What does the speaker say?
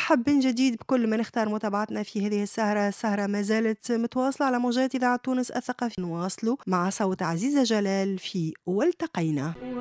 نرحب من جديد بكل من اختار متابعتنا في هذه السهرة. السهرة ما زالت متواصلة على موجات إذاعة تونس الثقافي. نواصل مع صوت عزيزة جلال في والتقينا.